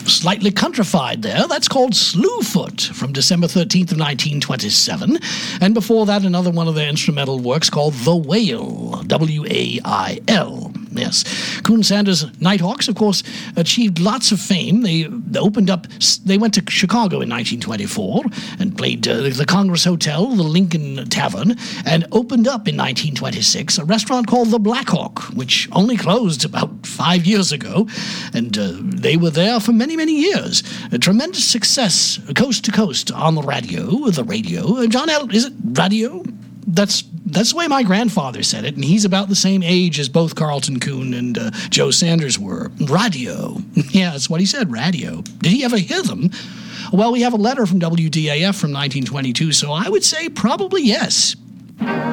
slightly countrified there. That's called Slewfoot from December 13th of 1927. And before that, another one of their instrumental works called The Wail, W-A-I-L. Yes. Coon Sanders Nighthawks, of course, achieved lots of fame. They went to Chicago in 1924 and played the Congress Hotel, the Lincoln Tavern, and opened up in 1926 a restaurant called the Black Hawk, which only closed about 5 years ago. And they were there for many, many years. A tremendous success, coast to coast, on the radio. John L., is it radio? That's the way my grandfather said it, and he's about the same age as both Carlton Coon and Joe Sanders were. Radio. Yeah, that's what he said, radio. Did he ever hear them? Well, we have a letter from WDAF from 1922, so I would say probably yes.